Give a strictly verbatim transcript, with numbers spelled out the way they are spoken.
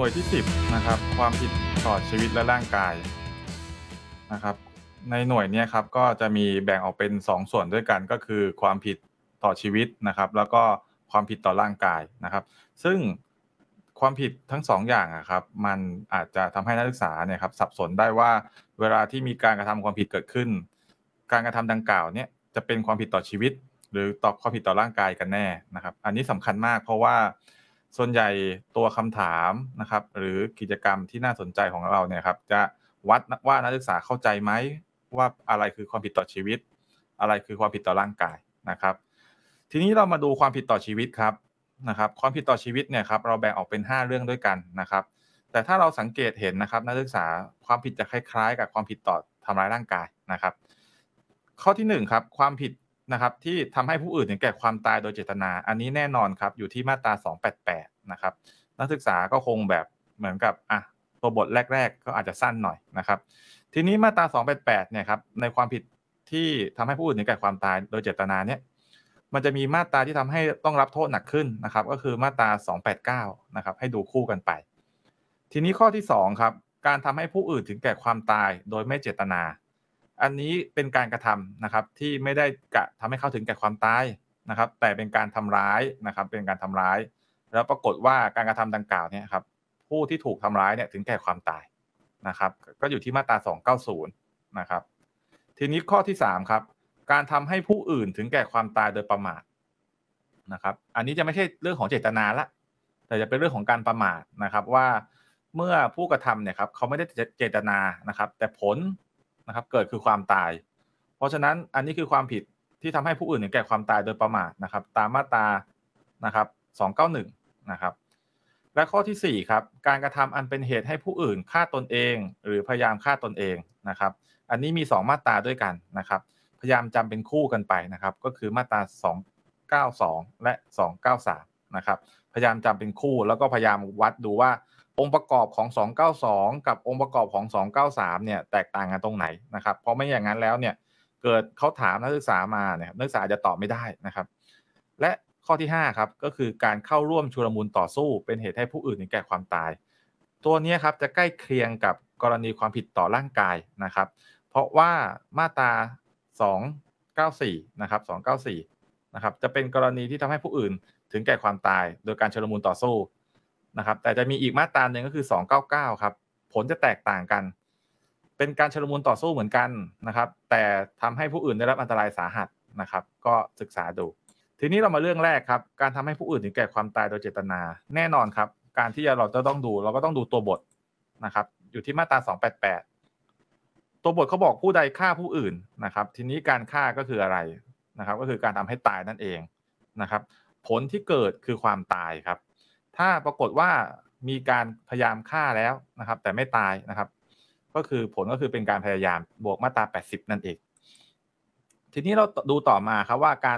น่วยที่สิบนะครับความผิดต่อชีวิตและร่างกายนะครับในหน่วยเนี้ยครับก็จะมีแบ่งออกเป็นสองส่วนด้วยกันก็คือความผิดต่อชีวิตนะครับแล้วก็ความผิดต่อร่างกายนะครับซึ่งความผิดทั้งสองอย่างอะครับมันอาจจะทำให้นักศึกษาเนี่ยครับสับสนได้ว่าเวลาที่มีการกระทำความผิดเกิดขึ้นการกระทำดังกล่าวเนี่ยจะเป็นความผิดต่อชีวิตหรือต่อความผิดต่อร่างกายกันแน่นะครับอันนี้สำคัญมากเพราะว่าส่วนใหญ่ตัวคำถามนะครับหรือกิจกรรมที่น่าสนใจของเราเนี่ยครับจะวัดว่านักศึกษาเข้าใจไหมว่าอะไรคือความผิดต่อชีวิตอะไรคือความผิดต่อร่างกายนะครับทีนี้เรามาดูความผิดต่อชีวิตครับนะครับความผิดต่อชีวิตเนี่ยครับเราแบ่งออกเป็นห้าเรื่องด้วยกันนะครับแต่ถ้าเราสังเกตเห็นนะครับนักศึกษาความผิดจะคล้ายๆกับความผิดต่อทำร้ายร่างกายนะครับข้อที่หนึ่งครับความผิดนะครับที่ทำให้ผู้อื่นถึงแก่ความตายโดยเจตนาอันนี้แน่นอนครับอยู่ที่มาตราสองแปดแปดนะครับนักศึกษาก็คงแบบเหมือนกับอ่ะตัวบทแรกๆก็อาจจะสั้นหน่อยนะครับทีนี้มาตราสองแปดแปดเนี่ยครับในความผิดที่ทำให้ผู้อื่นถึงแก่ความตายโดยเจตนาเนี่ยมันจะมีมาตราที่ทำให้ต้องรับโทษหนักขึ้นนะครับก็คือมาตราสองแปดเก้านะครับให้ดูคู่กันไปทีนี้ข้อที่สองครับการทำให้ผู้อื่นถึงแก่ความตายโดยไม่เจตนาอันนี้เป็นการกระทำนะครับที่ไม่ได้กะทำให้เขาถึงแก่ความตายนะครับแต่เป็นการทำร้ายนะครับเป็นการทำร้ายแล้วปรากฏว่าการกระทำดังกล่าวเนี่ยครับผู้ที่ถูกทำร้ายเนี่ยถึงแก่ความตายนะครับก็อยู่ที่มาตราสองเก้าศูนย์นะครับทีนี้ข้อที่สามครับการทำให้ผู้อื่นถึงแก่ความตายโดยประมาทนะครับอันนี้จะไม่ใช่เรื่องของเจตนาแล้วแต่จะเป็นเรื่องของการประมาทนะครับว่าเมื่อผู้กระทำเนี่ยครับเขาไม่ได้เจตนานะครับแต่ผลนะครับเกิดคือความตายเพราะฉะนั้นอันนี้คือความผิดที่ทำให้ผู้อื่นถึงแก่ความตายโดยประมาทนะครับตามมาตรานะครับสองเก้าหนึ่งนะครับและข้อที่สี่ครับการกระทำอันเป็นเหตุให้ผู้อื่นฆ่าตนเองหรือพยายามฆ่าตนเองนะครับอันนี้มีสองมาตราด้วยกันนะครับพยายามจำเป็นคู่กันไปนะครับก็คือมาตราสองเก้าสองและสองเก้าสามนะครับพยายามจำเป็นคู่แล้วก็พยายามวัดดูว่าองค์ประกอบของสองเก้าสองกับองค์ประกอบของสองเก้าสามเนี่ยแตกต่างกันตรงไหนนะครับเพราะไม่อย่างนั้นแล้วเนี่ยเกิดเขาถามนักศึกษามาเนี่ยนักศึกษาอาจจะตอบไม่ได้นะครับและข้อที่ห้าครับก็คือการเข้าร่วมชุลมุนต่อสู้เป็นเหตุให้ผู้อื่นถึงแก่ความตายตัวเนี้ยครับจะใกล้เคียงกับกรณีความผิดต่อร่างกายนะครับเพราะว่ามาตราสองเก้าสี่นะครับสองเก้าสี่นะครับจะเป็นกรณีที่ทำให้ผู้อื่นถึงแก่ความตายโดยการชุลมุนต่อสู้นะครับแต่จะมีอีกมาตราหนึ่งก็คือสองเก้าเก้าครับผลจะแตกต่างกันเป็นการชุลมุนต่อสู้เหมือนกันนะครับแต่ทำให้ผู้อื่นได้รับอันตรายสาหัสนะครับก็ศึกษาดูทีนี้เรามาเรื่องแรกครับการทำให้ผู้อื่นถึงแก่ความตายโดยเจตนาแน่นอนครับการที่เราจะต้องดูเราก็ต้องดูตัวบทนะครับอยู่ที่มาตราสองแปดแปดตัวบทเขาบอกผู้ใดฆ่าผู้อื่นนะครับทีนี้การฆ่าก็คืออะไรนะครับก็คือการทำให้ตายนั่นเองนะครับผลที่เกิดคือความตายครับถ้าปรากฏว่ามีการพยายามฆ่าแล้วนะครับแต่ไม่ตายนะครับก็คือผลก็คือเป็นการพยายามบวกมาตราแปดสิบนั่นเองทีนี้เราดูต่อมาครับว่าการ